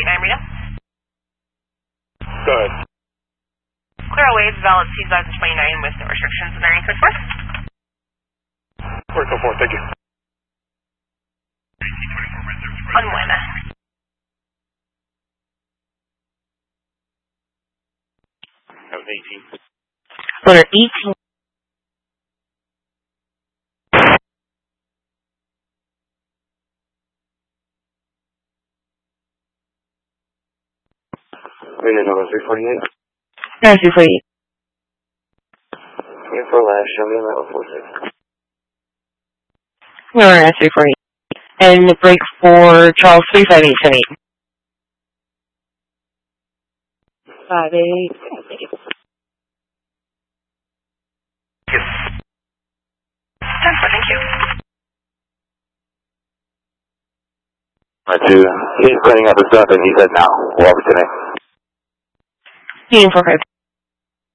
39 Rita. Go ahead. Clear Waves, valid 2029 with no restrictions in area code 4. Clear code 4, thank you. On one. That was 18. Runner 18. Unit number 348. No, 348. For last, show me on level 46. Runner 348. And the break for Charles 35878. 58. Thank you. 10-4, thank you. He's cleaning up his stuff and he said now. Walk today. Union 45.